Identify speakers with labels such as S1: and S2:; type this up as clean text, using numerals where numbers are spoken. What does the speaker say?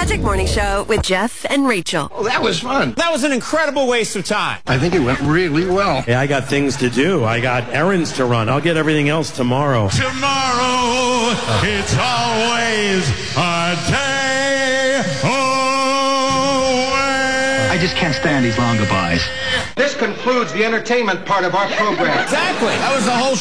S1: Magic Morning Show with Jeff and Rachel.
S2: Oh, that was fun.
S3: That was an incredible waste of time.
S2: I think it went really well.
S4: Hey, I got things to do. I got errands to run. I'll get everything else tomorrow.
S5: Tomorrow, it's always a day away.
S6: I just can't stand these long goodbyes.
S7: This concludes the entertainment part of our program.
S3: Exactly. That was the whole